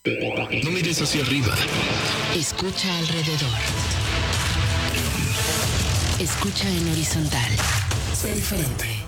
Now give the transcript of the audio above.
No mires hacia arriba. Escucha alrededor. Escucha en horizontal. Sé diferente.